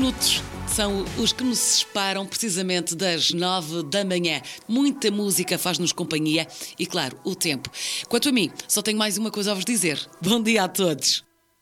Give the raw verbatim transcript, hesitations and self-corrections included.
minutos são os que nos separam precisamente das nove da manhã. Muita música faz-nos companhia e, claro, o tempo. Quanto a mim, só tenho mais uma coisa a vos dizer. Bom dia a todos.